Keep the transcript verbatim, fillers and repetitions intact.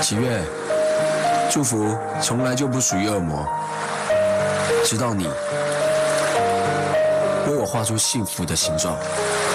喜悦，祝福从来就不属于恶魔，直到你为我画出幸福的形状。